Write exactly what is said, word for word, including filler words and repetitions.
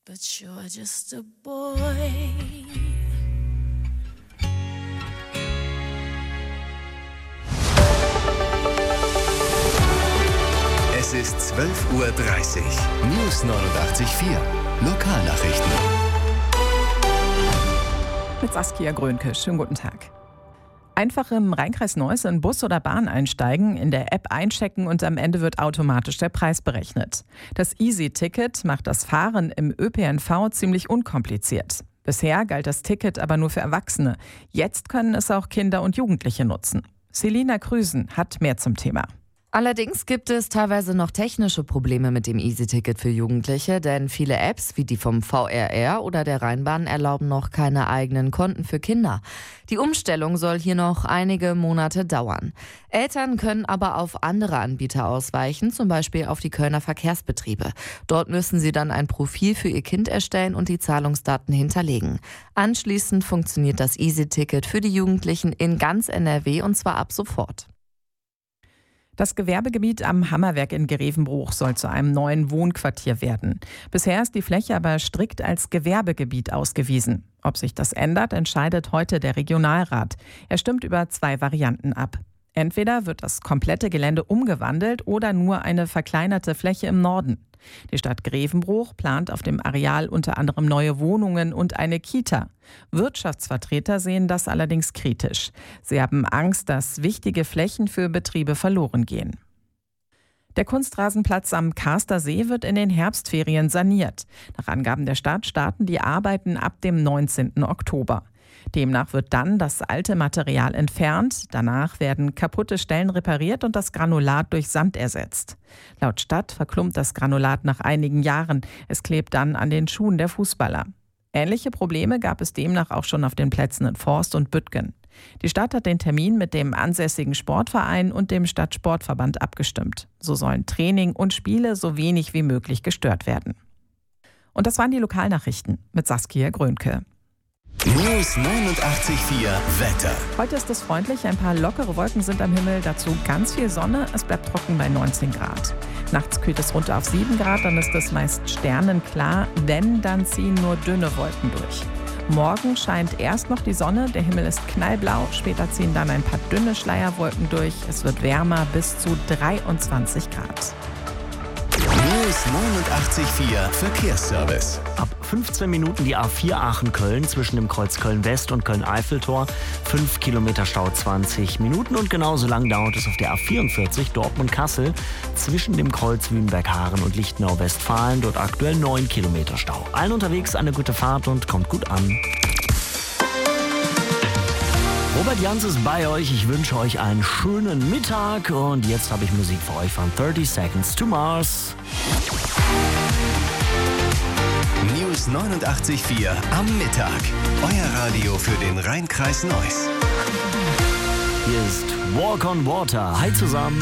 but you're just a boy. Es ist zwölf Uhr dreißig. News neunundachtzig Komma vier. Lokalnachrichten. Mit Saskia Grönke. Schönen guten Tag. Einfach im Rheinkreis Neuss in Bus oder Bahn einsteigen, in der App einchecken und am Ende wird automatisch der Preis berechnet. Das Easy-Ticket macht das Fahren im Ö P N V ziemlich unkompliziert. Bisher galt das Ticket aber nur für Erwachsene. Jetzt können es auch Kinder und Jugendliche nutzen. Selina Krüsen hat mehr zum Thema. Allerdings gibt es teilweise noch technische Probleme mit dem Easy-Ticket für Jugendliche, denn viele Apps wie die vom V R R oder der Rheinbahn erlauben noch keine eigenen Konten für Kinder. Die Umstellung soll hier noch einige Monate dauern. Eltern können aber auf andere Anbieter ausweichen, zum Beispiel auf die Kölner Verkehrsbetriebe. Dort müssen sie dann ein Profil für ihr Kind erstellen und die Zahlungsdaten hinterlegen. Anschließend funktioniert das Easy-Ticket für die Jugendlichen in ganz N R W und zwar ab sofort. Das Gewerbegebiet am Hammerwerk in Grevenbruch soll zu einem neuen Wohnquartier werden. Bisher ist die Fläche aber strikt als Gewerbegebiet ausgewiesen. Ob sich das ändert, entscheidet heute der Regionalrat. Er stimmt über zwei Varianten ab. Entweder wird das komplette Gelände umgewandelt oder nur eine verkleinerte Fläche im Norden. Die Stadt Grevenbruch plant auf dem Areal unter anderem neue Wohnungen und eine Kita. Wirtschaftsvertreter sehen das allerdings kritisch. Sie haben Angst, dass wichtige Flächen für Betriebe verloren gehen. Der Kunstrasenplatz am Karster See wird in den Herbstferien saniert. Nach Angaben der Stadt starten die Arbeiten ab dem neunzehnten Oktober. Demnach wird dann das alte Material entfernt. Danach werden kaputte Stellen repariert und das Granulat durch Sand ersetzt. Laut Stadt verklumpt das Granulat nach einigen Jahren. Es klebt dann an den Schuhen der Fußballer. Ähnliche Probleme gab es demnach auch schon auf den Plätzen in Forst und Büttgen. Die Stadt hat den Termin mit dem ansässigen Sportverein und dem Stadtsportverband abgestimmt. So sollen Training und Spiele so wenig wie möglich gestört werden. Und das waren die Lokalnachrichten mit Saskia Grönke. News neunundachtzig Komma vier Wetter. Heute ist es freundlich, ein paar lockere Wolken sind am Himmel, dazu ganz viel Sonne, es bleibt trocken bei neunzehn Grad. Nachts kühlt es runter auf sieben Grad, dann ist es meist sternenklar, wenn, dann ziehen nur dünne Wolken durch. Morgen scheint erst noch die Sonne, der Himmel ist knallblau, später ziehen dann ein paar dünne Schleierwolken durch, es wird wärmer bis zu dreiundzwanzig Grad. News neunundachtzig Komma vier Verkehrsservice. Ab fünfzehn Minuten die A vier Aachen-Köln zwischen dem Kreuz Köln-West und Köln-Eiffeltor. fünf Kilometer Stau, zwanzig Minuten. Und genauso lang dauert es auf der A vierundvierzig Dortmund-Kassel zwischen dem Kreuz Wünnberg-Haaren und Lichtenau-Westfalen. Dort aktuell neun Kilometer Stau. Allen unterwegs eine gute Fahrt und kommt gut an. Robert Jans ist bei euch. Ich wünsche euch einen schönen Mittag. Und jetzt habe ich Musik für euch von thirty Seconds to Mars. News neunundachtzig Komma vier am Mittag. Euer Radio für den Rheinkreis Neuss. Hier ist Walk on Water. Hi zusammen.